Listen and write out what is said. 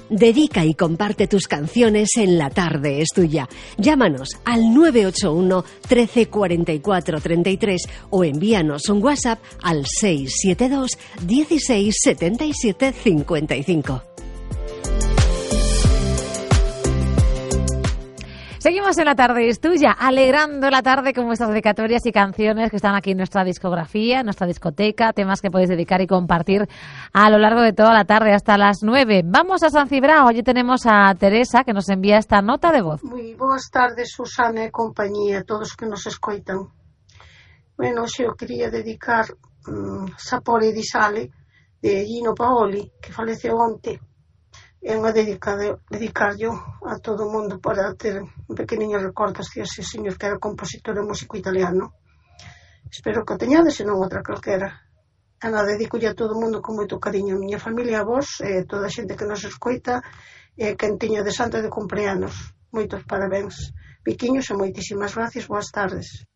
Dedica y comparte tus canciones en La Tarde es Tuya. Llámanos al 981 13 44 33 o envíanos un WhatsApp al 672 16 77 55. Seguimos en La Tarde es Tuya, alegrando la tarde con vuestras dedicatorias y canciones que están aquí en nuestra discografía, en nuestra discoteca, temas que podéis dedicar y compartir a lo largo de toda la tarde hasta las 9. Vamos a San Cibrao, allí tenemos a Teresa que nos envía esta nota de voz. Moi boas tardes, Susana e compañía, todos que nos escoitan. Bueno, eu quería dedicar Sapore di Sale de Gino Paoli, que faleceu onte. É unha dedicarlo a todo o mundo para ter un pequeniño recordo hacia ese señor que era compositor e músico italiano. Espero que o teñades, e non outra calquera. E nada, dedico a todo o mundo con moito cariño. A miña familia, a vos, e toda a xente que nos escoita, e quen tiña de santa de cumpleanos. Moitos parabéns. Piquiños e moitísimas gracias, boas tardes.